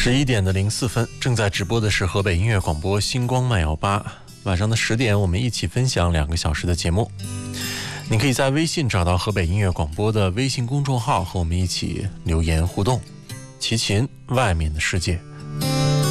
11:04，正在直播的是河北音乐广播星光慢摇吧。晚上的10点，我们一起分享2个小时的节目。你可以在微信找到河北音乐广播的微信公众号，和我们一起留言互动。齐秦，外面的世界。